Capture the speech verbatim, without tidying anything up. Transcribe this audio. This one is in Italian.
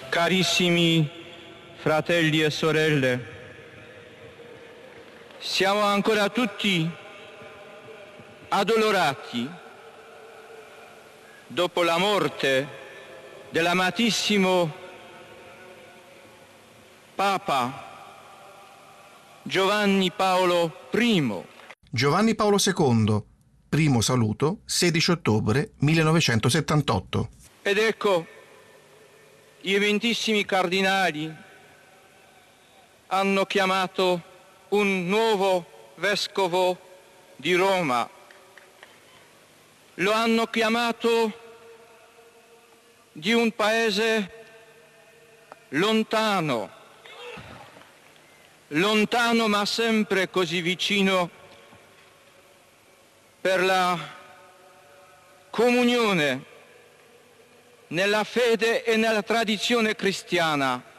Carissimi fratelli e sorelle, siamo ancora tutti addolorati dopo la morte dell'amatissimo Papa Giovanni Paolo I. Giovanni Paolo secondo, primo saluto, sedici ottobre millenovecentosettantotto. Ed ecco, i ventissimi cardinali hanno chiamato un nuovo vescovo di Roma. Lo hanno chiamato di un paese lontano, lontano ma sempre così vicino per la comunione nella fede e nella tradizione cristiana.